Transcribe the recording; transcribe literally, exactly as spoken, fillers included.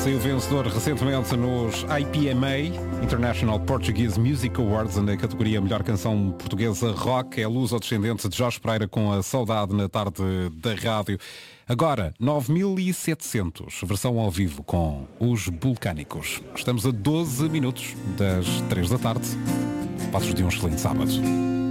Saiu vencedor recentemente nos I P M A, International Portuguese Music Awards, na categoria Melhor Canção Portuguesa Rock. É luso-descendente de Jorge Pereira com A Saudade na tarde da rádio. Agora, nove mil e setecentos, versão ao vivo com Os Vulcânicos. Estamos a doze minutos das três da tarde. Passos de um excelente sábado.